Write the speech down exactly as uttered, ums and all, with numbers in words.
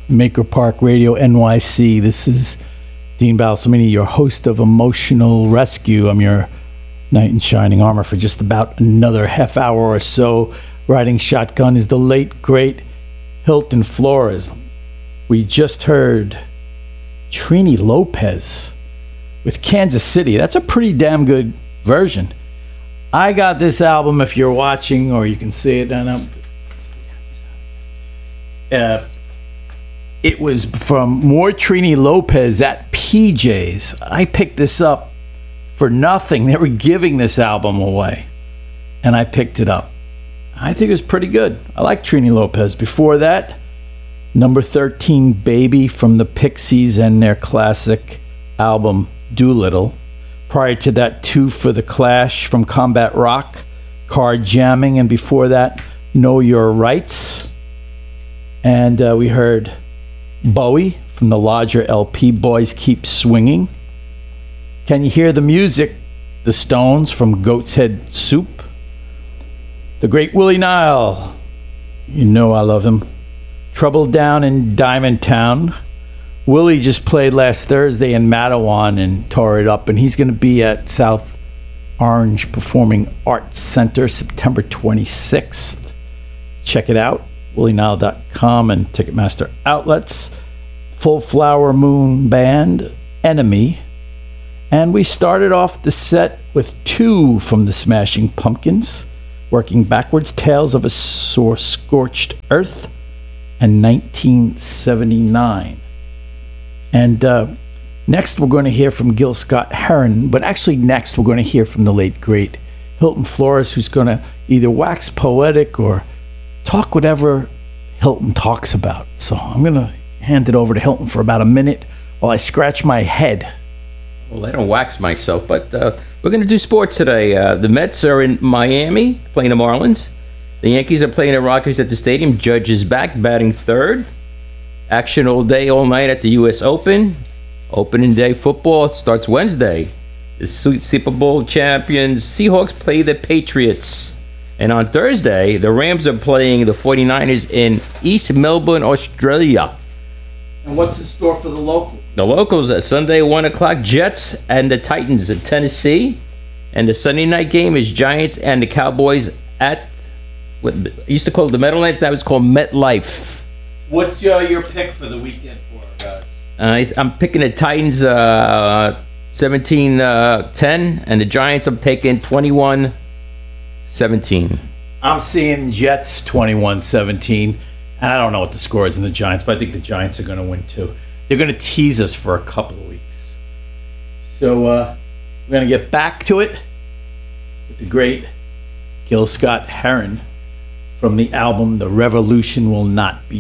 Maker Park Radio N Y C. This is Dean Balsamini, your host of Emotional Rescue. I'm your knight in shining armor for just about another half hour or so. Riding shotgun is the late, great Hilton Flores. We just heard Trini Lopez with Kansas City. That's a pretty damn good version. I got this album, if you're watching, or you can see it down up. Uh, it was from more Trini Lopez at P J's. I picked this up for nothing. They were giving this album away, and I picked it up. I think it was pretty good. I like Trini Lopez. Before that, number thirteen, Baby from the Pixies and their classic album, Doolittle. Prior to that, Two for the Clash from Combat Rock, Car Jamming, and before that, Know Your Rights. And uh, we heard Bowie from the Lodger L P, Boys Keep Swinging. Can you hear the music? The Stones from Goat's Head Soup. The great Willie Nile, you know I love him. Trouble Down in Diamond Town. Willie just played last Thursday in Mattawan and tore it up, and he's going to be at South Orange Performing Arts Center September twenty-sixth. Check it out, willie nile dot com and Ticketmaster outlets. Full Flower Moon Band, Enemy. And we started off the set with two from the Smashing Pumpkins, working backwards, Tales of a Sore Scorched Earth, and nineteen seventy-nine. And uh, next we're going to hear from Gil Scott-Heron, but actually next we're going to hear from the late, great Hilton Flores, who's going to either wax poetic or talk whatever Hilton talks about. So I'm going to hand it over to Hilton for about a minute while I scratch my head. Well, I don't wax myself, but uh, we're going to do sports today. Uh, the Mets are in Miami playing the Marlins. The Yankees are playing the Rockies at the stadium. Judge is back, batting third. Action all day, all night at the U S Open. Opening day football starts Wednesday. The Super Bowl champions Seahawks play the Patriots. And on Thursday, the Rams are playing the forty-niners in East Melbourne, Australia. And what's in store for the locals? The locals at Sunday, one o'clock, Jets and the Titans in Tennessee. And the Sunday night game is Giants and the Cowboys at what used to call it the Meadowlands. Now it's called MetLife. What's your, your pick for the weekend for guys? Uh, I'm picking the Titans uh, seventeen ten, and the Giants I'm taking twenty-one seventeen. I'm seeing Jets twenty-one seventeen, and I don't know what the score is in the Giants, but I think the Giants are going to win too. They're going to tease us for a couple of weeks. So uh, we're going to get back to it with the great Gil Scott-Heron from the album The Revolution Will Not Be